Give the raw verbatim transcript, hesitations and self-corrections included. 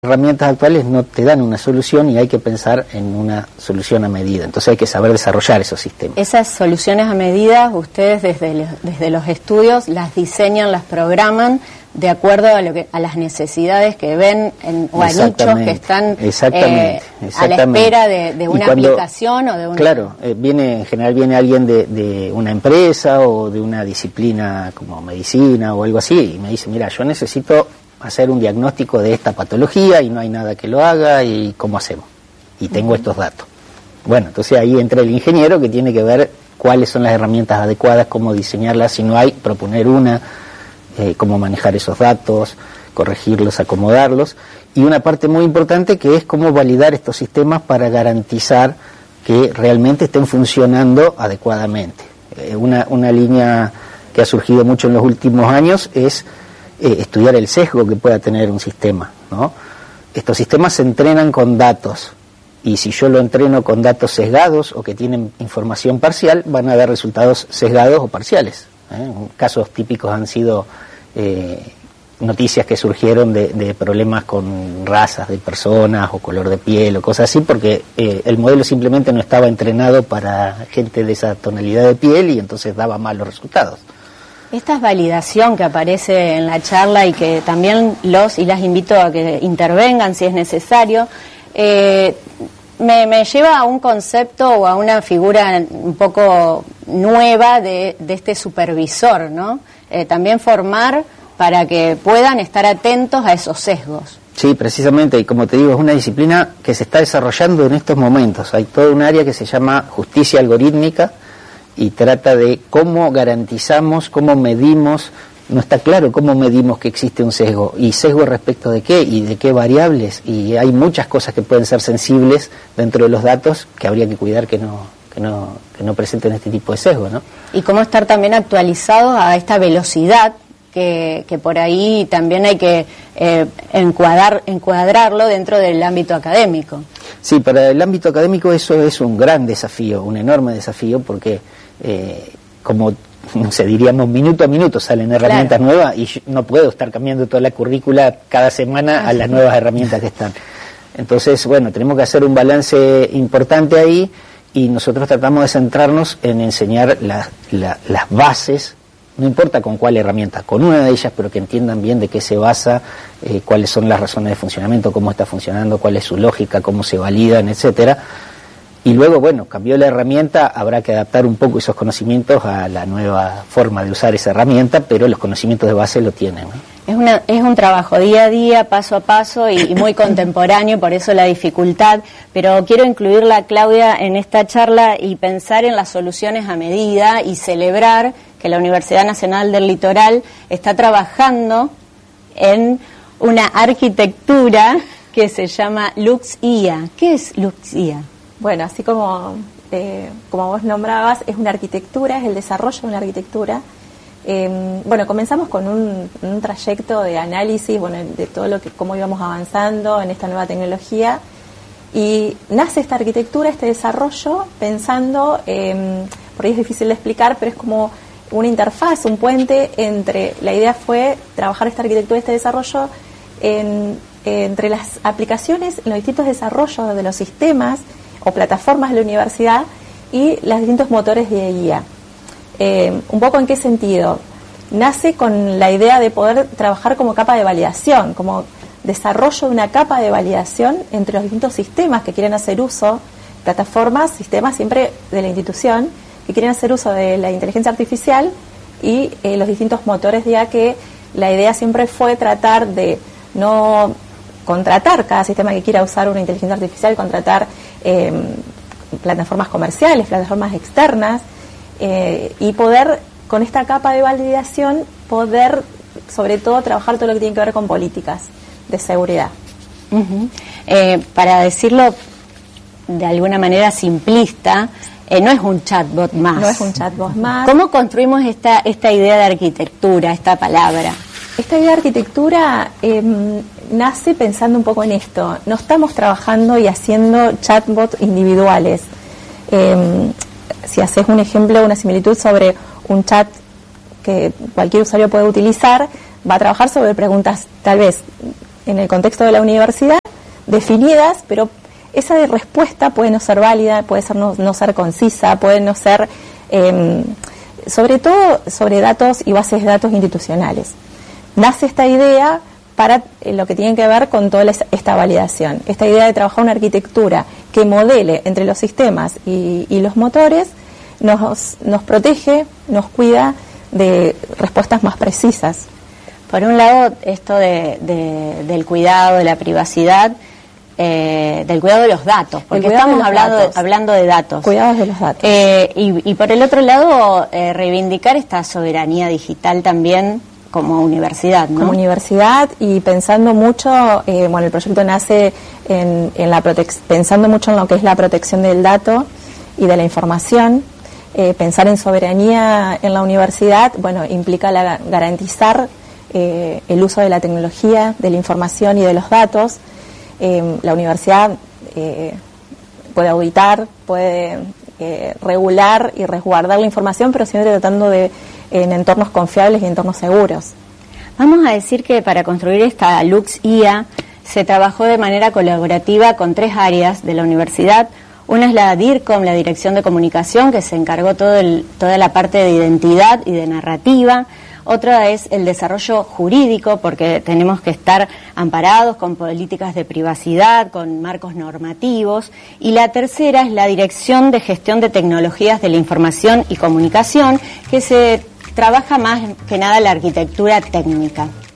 herramientas actuales no te dan una solución y hay que pensar en una solución a medida. Entonces hay que saber desarrollar esos sistemas. Esas soluciones a medida, ustedes desde, los, desde los estudios las diseñan, las programan de acuerdo a, lo que, a las necesidades que ven en, o a nichos que están exactamente, eh, exactamente. a la espera de, de una cuando, aplicación o de una... Claro, eh, viene, en general viene alguien de, de una empresa o de una disciplina como medicina o algo así y me dice, mira, yo necesito hacer un diagnóstico de esta patología y no hay nada que lo haga y cómo hacemos. Y tengo uh-huh. estos datos. Bueno, entonces ahí entra el ingeniero que tiene que ver cuáles son las herramientas adecuadas, cómo diseñarlas, si no hay, proponer una, eh, cómo manejar esos datos, corregirlos, acomodarlos. Y una parte muy importante que es cómo validar estos sistemas para garantizar que realmente estén funcionando adecuadamente. Eh, una, una línea que ha surgido mucho en los últimos años es Eh, estudiar el sesgo que pueda tener un sistema, ¿no? Estos sistemas se entrenan con datos y si yo lo entreno con datos sesgados o que tienen información parcial, van a dar resultados sesgados o parciales, ¿eh? Casos típicos han sido eh, noticias que surgieron de, de problemas con razas de personas o color de piel o cosas así, porque eh, el modelo simplemente no estaba entrenado para gente de esa tonalidad de piel y entonces daba malos resultados. Esta es validación que aparece en la charla y que también los y las invito a que intervengan si es necesario, eh, me, me lleva a un concepto o a una figura un poco nueva de, de este supervisor, ¿no? Eh, también formar para que puedan estar atentos a esos sesgos. Sí, precisamente, y como te digo, es una disciplina que se está desarrollando en estos momentos. Hay todo un área que se llama justicia algorítmica, y trata de cómo garantizamos, cómo medimos, no está claro cómo medimos que existe un sesgo, y sesgo respecto de qué, y de qué variables, y hay muchas cosas que pueden ser sensibles dentro de los datos que habría que cuidar que no, que no, que no presenten este tipo de sesgo, ¿no? Y cómo estar también actualizados a esta velocidad, que, que por ahí también hay que eh, encuadrar, encuadrarlo dentro del ámbito académico. Sí, para el ámbito académico eso es un gran desafío, un enorme desafío, porque eh, como no sé, diríamos minuto a minuto salen herramientas claro. nuevas y yo no puedo estar cambiando toda la currícula cada semana a las nuevas herramientas que están. Entonces, bueno, tenemos que hacer un balance importante ahí y nosotros tratamos de centrarnos en enseñar la, la, las bases, no importa con cuál herramienta, con una de ellas, pero que entiendan bien de qué se basa, eh, cuáles son las razones de funcionamiento, cómo está funcionando, cuál es su lógica, cómo se validan, etcétera. Y luego, bueno, cambió la herramienta, habrá que adaptar un poco esos conocimientos a la nueva forma de usar esa herramienta, pero los conocimientos de base lo tienen, ¿no? Es, una, es un trabajo día a día, paso a paso y, y muy contemporáneo, por eso la dificultad, pero quiero incluirla, Claudia, en esta charla y pensar en las soluciones a medida y celebrar que la Universidad Nacional del Litoral está trabajando en una arquitectura que se llama LuxIA. ¿Qué es LuxIA? Bueno, así como, eh, como vos nombrabas, es una arquitectura, es el desarrollo de una arquitectura. Eh, bueno, comenzamos con un, un trayecto de análisis, bueno, de todo lo que, cómo íbamos avanzando en esta nueva tecnología, y nace esta arquitectura, este desarrollo, pensando, eh, por ahí es difícil de explicar, pero es como una interfaz, un puente entre, la idea fue trabajar esta arquitectura, este desarrollo, en, entre las aplicaciones, en los distintos desarrollos de los sistemas o plataformas de la universidad y los distintos motores de I A. Eh, un poco en qué sentido. Nace con la idea de poder trabajar como capa de validación, como desarrollo de una capa de validación entre los distintos sistemas que quieren hacer uso, plataformas, sistemas siempre de la institución, que quieren hacer uso de la inteligencia artificial y eh, los distintos motores de I A, que la idea siempre fue tratar de no contratar cada sistema que quiera usar una inteligencia artificial, contratar eh, plataformas comerciales, plataformas externas, eh, y poder, con esta capa de validación, poder, sobre todo, trabajar todo lo que tiene que ver con políticas de seguridad. Uh-huh. Eh, para decirlo de alguna manera simplista, eh, no es un chatbot más. No es un chatbot más. ¿Cómo construimos esta, esta idea de arquitectura, esta palabra? Esta idea de arquitectura eh, nace pensando un poco en esto. No estamos trabajando y haciendo chatbots individuales. Eh, si haces un ejemplo, una similitud sobre un chat que cualquier usuario puede utilizar, va a trabajar sobre preguntas tal vez en el contexto de la universidad, definidas, pero esa respuesta puede no ser válida, puede ser no, no ser concisa, puede no ser, eh, sobre todo sobre datos y bases de datos institucionales. Nace esta idea para eh, lo que tiene que ver con toda esta validación, esta idea de trabajar una arquitectura que modele entre los sistemas y, y los motores, nos, nos protege, nos cuida de respuestas más precisas. Por un lado, esto de, de, del cuidado de la privacidad, eh, del cuidado de los datos, porque estamos hablando de, hablando de datos. Cuidados de los datos. Eh, y, y por el otro lado, eh, reivindicar esta soberanía digital también como universidad, ¿no? Como universidad y pensando mucho, eh, bueno, el proyecto nace en, en la protec- pensando mucho en lo que es la protección del dato y de la información. Eh, pensar en soberanía en la universidad, bueno, implica la, garantizar eh, el uso de la tecnología, de la información y de los datos. Eh, la universidad eh, puede auditar, puede eh, regular y resguardar la información, pero siempre tratando de en entornos confiables y entornos seguros. Vamos a decir que para construir esta Lux I A se trabajó de manera colaborativa con tres áreas de la universidad. Una es la DIRCOM, la Dirección de Comunicación, que se encargó todo el, toda la parte de identidad y de narrativa. Otra es el desarrollo jurídico, porque tenemos que estar amparados con políticas de privacidad, con marcos normativos. Y la tercera es la Dirección de Gestión de Tecnologías de la Información y Comunicación, que se trabaja más que nada la arquitectura técnica.